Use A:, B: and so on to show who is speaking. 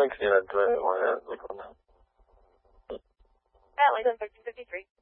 A: Lincoln United 2, look on that.
B: At Lincoln 1353.